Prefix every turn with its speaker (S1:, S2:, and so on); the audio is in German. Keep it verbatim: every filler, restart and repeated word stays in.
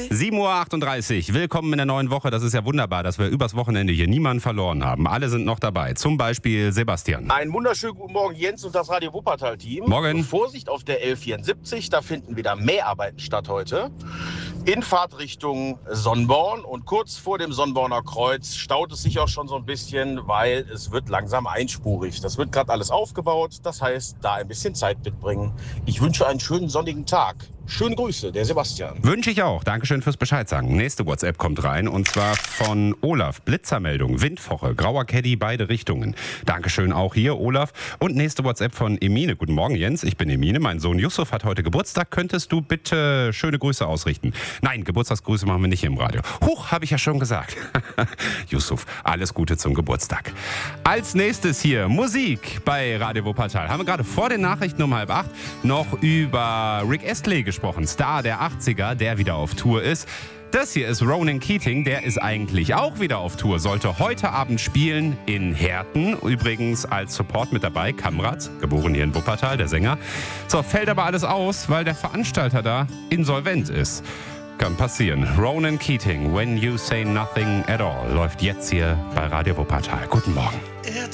S1: sieben Uhr achtunddreißig, willkommen in der neuen Woche. Das ist ja wunderbar, dass wir übers Wochenende hier niemanden verloren haben. Alle sind noch dabei, zum Beispiel Sebastian.
S2: Einen wunderschönen guten Morgen, Jens und das Radio Wuppertal-Team.
S1: Morgen.
S2: Vorsicht auf der L vierundsiebzig, da finden wieder Mäharbeiten statt heute. In Fahrtrichtung Sonnborn und kurz vor dem Sonnborner Kreuz staut es sich auch schon so ein bisschen, weil es wird langsam einspurig. Das wird gerade alles aufgebaut, das heißt, da ein bisschen Zeit mitbringen. Ich wünsche einen schönen sonnigen Tag. Schöne Grüße, der Sebastian.
S1: Wünsche ich auch. Dankeschön fürs Bescheid sagen. Nächste WhatsApp kommt rein und zwar von Olaf. Blitzermeldung, Windwoche, grauer Caddy, beide Richtungen. Dankeschön auch hier, Olaf. Und nächste WhatsApp von Emine. Guten Morgen, Jens. Ich bin Emine. Mein Sohn Yusuf hat heute Geburtstag. Könntest du bitte schöne Grüße ausrichten? Nein, Geburtstagsgrüße machen wir nicht hier im Radio. Huch, habe ich ja schon gesagt. Yusuf, alles Gute zum Geburtstag. Als nächstes hier Musik bei Radio Wuppertal. Haben wir gerade vor den Nachrichten um halb acht noch über Rick Astley gesprochen. Star der achtziger, der wieder auf Tour ist. Das hier ist Ronan Keating, der ist eigentlich auch wieder auf Tour, sollte heute Abend spielen in Herten. Übrigens als Support mit dabei, Kamrat, geboren hier in Wuppertal, der Sänger. So, fällt aber alles aus, weil der Veranstalter da insolvent ist. Kann passieren. Ronan Keating, When You Say Nothing at All, läuft jetzt hier bei Radio Wuppertal. Guten Morgen.